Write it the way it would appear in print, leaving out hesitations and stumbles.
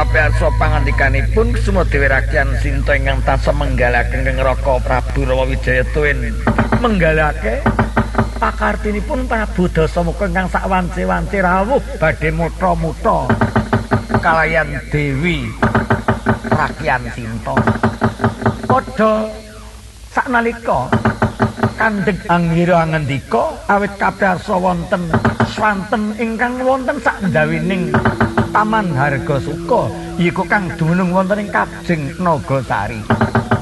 kapiarsa pangandikanipun Sumadewi Rakyan Sinta ingkang tansah menggalaken Kang Raka Prabu Rawawijaya tuwin menggalake pakartinipun Prabu Dasamuka ingkang sawanci-wanci rawuh badhe mutra-mutra kalayan Dewi Rakyan Sinta. Padha saknalika Kandheng Anggira ngendika awit kapiarsa wonten swanten ingkang wonten sakdawining Taman Hargasuka yiku kang dumunung wonten ing Kajeng Nagasari.